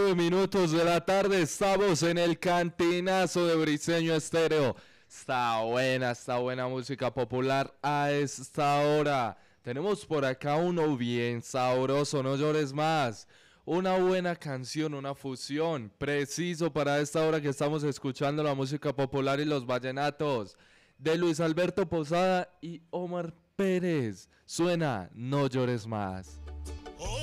9 minutos de la tarde, estamos en el cantinazo de Briseño Estéreo. Está buena música popular a esta hora. Tenemos por acá uno bien sabroso, no llores más. Una buena canción, una fusión, preciso para esta hora que estamos escuchando la música popular y los vallenatos. De Luis Alberto Posada y Omar Pérez. Suena No llores más.